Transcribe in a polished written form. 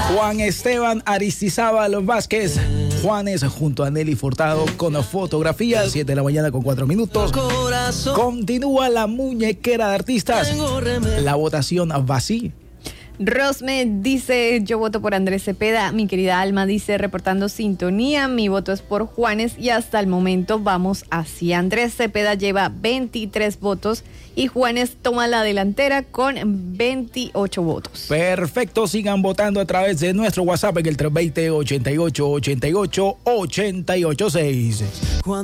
Juan Esteban Aristizábal Vázquez. Juanes junto a Nelly Furtado con fotografía, 7 de la mañana con 4 minutos. Continúa la muñequera de artistas. La votación va así. Rosme dice, yo voto por Andrés Cepeda. Mi querida Alma dice, reportando sintonía, mi voto es por Juanes y hasta el momento vamos así. Andrés Cepeda lleva 23 votos y Juanes toma la delantera con 28 votos. Perfecto, sigan votando a través de nuestro WhatsApp en el 320-88-88-886.